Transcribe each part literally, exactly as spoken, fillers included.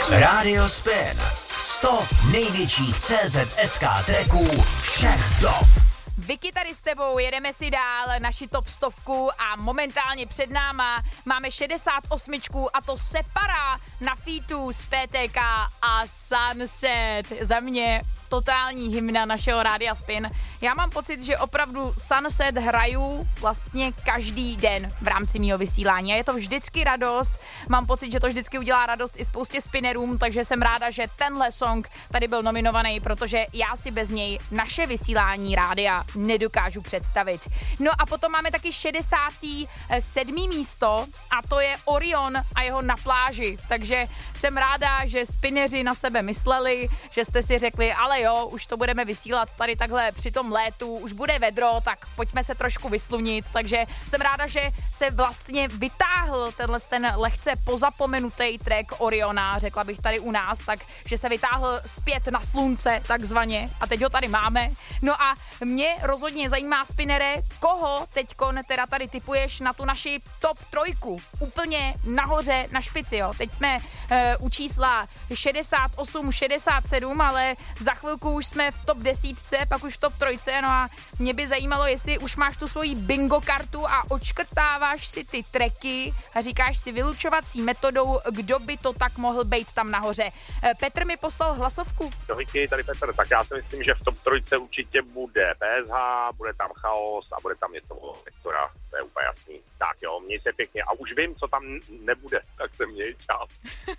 Radio Spin. sto největších C Z S K tracků všech dob. Vicky, tady s tebou, jedeme si dál naši top stovku a momentálně před náma máme šedesát osm a to Separa na featu z P T K a Sunset. Za mě totální hymna našeho Rádia Spin. Já mám pocit, že opravdu Sunset hraju vlastně každý den v rámci mýho vysílání a je to vždycky radost. Mám pocit, že to vždycky udělá radost i spoustě spinnerům, takže jsem ráda, že tenhle song tady byl nominovaný, protože já si bez něj naše vysílání rádia nedokážu představit. No a potom máme taky šedesátý sedmý místo a to je Orion a jeho Na pláži. Takže jsem ráda, že spinneři na sebe mysleli, že jste si řekli, ale jo, už to budeme vysílat tady takhle při tom létu, už bude vedro, tak pojďme se trošku vyslunit. Takže jsem ráda, že se vlastně vytáhl tenhle ten lehce pozapomenutý track Oriona, řekla bych tady u nás, tak že se vytáhl zpět na slunce takzvaně a teď ho tady máme. No a mě rozhodně zajímá, spinnere, koho teďkon teda tady tipuješ na tu naši top trojku. Úplně nahoře na špici, jo. Teď jsme e, u čísla šedesát osm šedesát sedm, ale za chvilku už jsme v top desítce, pak už v top trojce, no a mě by zajímalo, jestli už máš tu svoji bingo kartu a odškrtáváš si ty tracky a říkáš si vylučovací metodou, kdo by to tak mohl být tam nahoře. E, Petr mi poslal hlasovku. Dohyky, tady Petr, tak já si myslím, že v top trojce určitě bude P S H, bude tam Chaos a bude tam něco Vektora, to je úplně jasný. Tak jo, měj se pěkně a už vím, co tam nebude, tak se měj, čau.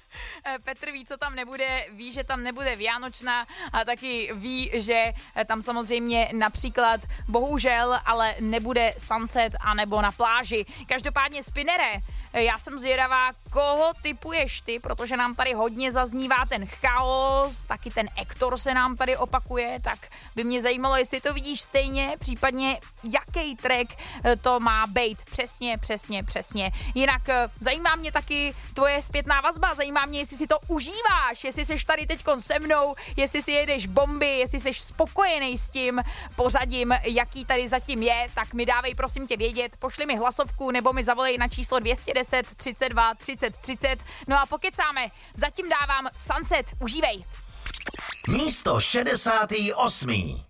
Petr ví, co tam nebude, ví, že tam nebude Vianočná a taky ví, že tam samozřejmě například bohužel, ale nebude Sunset anebo Na pláži. Každopádně spinnere, já jsem zvědavá, koho tipuješ ty, protože nám tady hodně zaznívá ten Chaos, taky ten Ektor se nám tady opakuje, tak by mě zajímalo, jestli to vidíš stejně, případně jaký track to má být. Přesně, přesně, přesně. Jinak zajímá mě taky tvoje zpětná vazba, zajímá mě, jestli si to užíváš, jestli seš tady teďkon se mnou, jestli si jedeš bomby, jestli seš spokojený s tím pořadím, jaký tady zatím je, tak mi dávej prosím tě vědět, pošli mi hlasovku nebo mi zavolej na číslo dvě stě deset třicet dva třicet třicet. No a pokecáme, zatím dávám Sunset, užívej. Místo šedesátý osmý